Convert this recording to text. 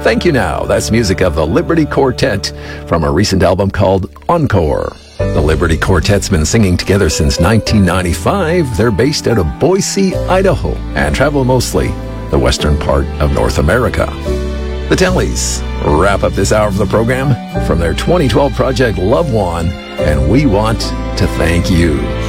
Thank You Now. That's music of the Liberty Quartet from a recent album called Encore. The Liberty Quartet's been singing together since 1995. They're based out of Boise, Idaho, and travel mostly the western part of North America. The Tellys wrap up this hour of the program from their 2012 project Love One, and we want to thank you.